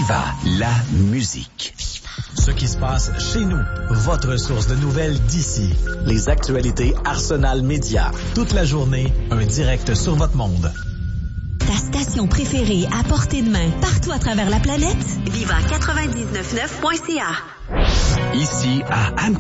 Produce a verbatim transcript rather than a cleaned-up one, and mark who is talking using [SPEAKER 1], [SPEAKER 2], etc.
[SPEAKER 1] Viva la musique.
[SPEAKER 2] Ce qui se passe chez nous. Votre source de nouvelles d'ici. Les actualités Arsenal Média. Toute la journée, un direct sur votre monde.
[SPEAKER 3] Ta station préférée à portée de main, partout à travers la planète? Viva quatre-vingt-dix-neuf neuf point c a.
[SPEAKER 1] Ici à Anne